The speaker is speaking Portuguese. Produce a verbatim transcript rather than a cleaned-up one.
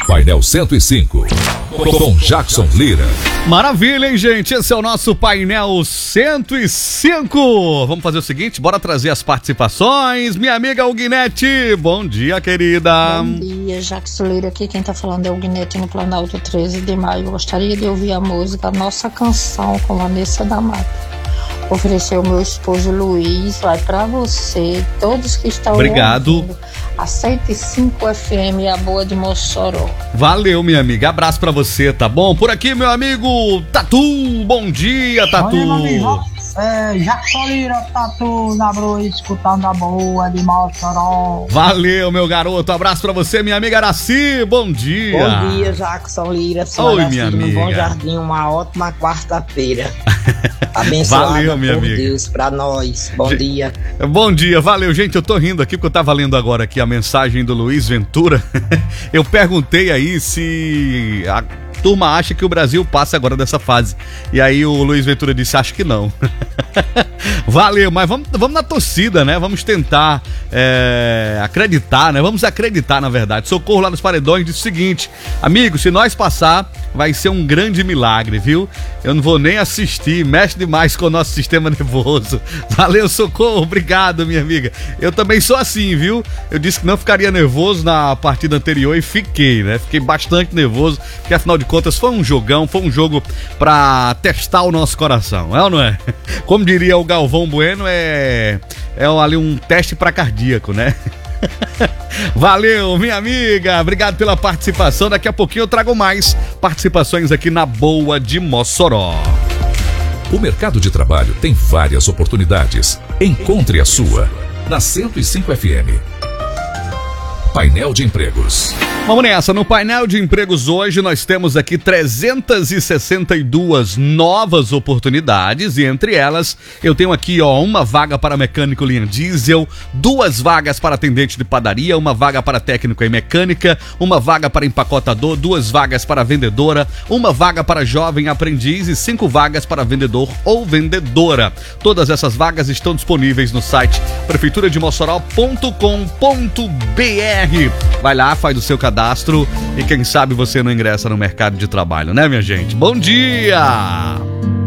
Painel cento e cinco, com Jackson Lira. Maravilha, hein, gente? Esse é o nosso Painel cento e cinco. Vamos fazer o seguinte, bora trazer as participações. Minha amiga Alguinete, bom dia, querida. Bom dia, Jackson Lira aqui. Quem tá falando é Alguinete no Planalto treze de maio. Eu gostaria de ouvir a música Nossa Canção com Vanessa da Mata. Oferecer o meu esposo Luiz, vai pra você, todos que estão Obrigado. ouvindo a cento e cinco F M, a boa de Mossoró. Valeu, minha amiga, abraço pra você, tá bom? Por aqui, meu amigo Tatu, bom dia, Tatu. Oi, meu amigo, é, Jackson Lira, Tatu, na broa, escutando a boa de Mossoró. Valeu, meu garoto, abraço pra você, minha amiga Araci, bom dia. Bom dia, Jackson Lira, Oi, minha amiga. No Bom Jardim, uma ótima quarta-feira. Abençoada Valeu, minha por amiga. Deus pra nós. Bom Ge- dia. Bom dia, valeu, gente. Eu tô rindo aqui porque eu tava lendo agora aqui a mensagem do Luiz Ventura. Eu perguntei aí se a turma acha que o Brasil passa agora dessa fase. E aí o Luiz Ventura disse, acho que não. Valeu, mas vamos, vamos na torcida, né? Vamos tentar é, acreditar, né? Vamos acreditar, na verdade. Socorro lá nos Paredões disse o seguinte: amigo, se nós passar, vai ser um grande milagre, viu? Eu não vou nem assistir, mexe demais com o nosso sistema nervoso. Valeu, Socorro, obrigado, minha amiga. Eu também sou assim, viu? Eu disse que não ficaria nervoso na partida anterior e fiquei, né? Fiquei bastante nervoso, porque afinal de contas foi um jogão, foi um jogo pra testar o nosso coração, é ou não é? Como diria o Galvão Bueno, é, é ali um teste pra cardíaco, né? Valeu, minha amiga, obrigado pela participação. Daqui a pouquinho eu trago mais participações aqui na Boa de Mossoró. O mercado de trabalho tem várias oportunidades. Encontre a sua na cento e cinco F M. Painel de empregos. Vamos nessa, no painel de empregos hoje nós temos aqui trezentas e sessenta e duas novas oportunidades e entre elas eu tenho aqui ó uma vaga para mecânico linha diesel, duas vagas para atendente de padaria, uma vaga para técnico em mecânica, uma vaga para empacotador, duas vagas para vendedora, uma vaga para jovem aprendiz e cinco vagas para vendedor ou vendedora. Todas essas vagas estão disponíveis no site prefeitura de mossoró ponto com ponto br. Vai lá, faz o seu cadastro e quem sabe você não ingressa no mercado de trabalho, né, minha gente? Bom dia!